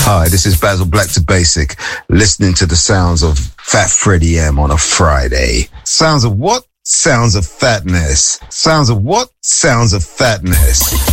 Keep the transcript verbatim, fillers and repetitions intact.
Hi, this is Basil Black to Basic, listening to the sounds of Fat Freddie M on a Friday. Sounds of what? Sounds of fatness. Sounds of what? Sounds of fatness.